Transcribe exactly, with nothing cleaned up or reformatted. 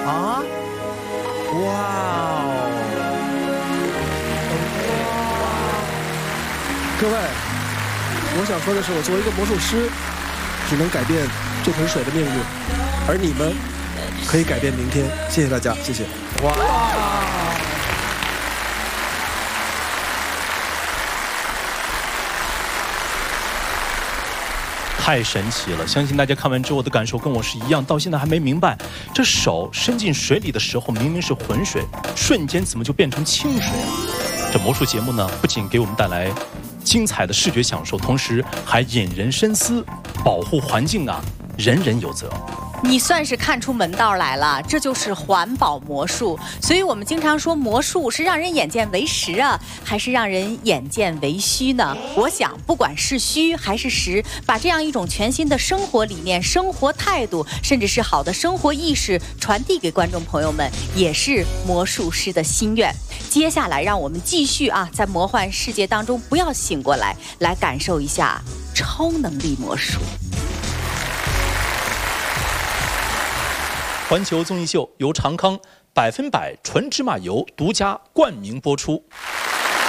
啊！哇哦！ 各位，我想说的是，我作为一个魔术师，只能改变这盆水的命运，而你们可以改变明天。谢谢大家，谢谢。 哇！ 太神奇了！相信大家看完之后的感受跟我是一样，到现在还没明白，这手伸进水里的时候明明是浑水，瞬间怎么就变成清水了？这魔术节目呢，不仅给我们带来精彩的视觉享受，同时还引人深思，保护环境啊，人人有责。 你算是看出门道来了，这就是环保魔术。所以我们经常说，魔术是让人眼见为实啊，还是让人眼见为虚呢？我想，不管是虚还是实，把这样一种全新的生活理念、生活态度，甚至是好的生活意识传递给观众朋友们，也是魔术师的心愿。接下来，让我们继续啊，在魔幻世界当中不要醒过来，来感受一下超能力魔术。 环球综艺秀由长康百分百纯芝麻油独家冠名播出。